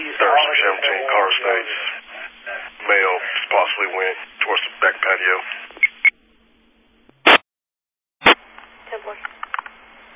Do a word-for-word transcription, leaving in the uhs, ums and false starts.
There's some seventeen car states. Male possibly went towards the back patio.